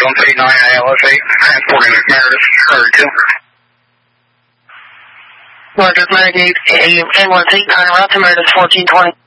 139 ALS8, transporting Meredith, Hurry 2. Roger, Meredith, A1 Route to Meredith 1420.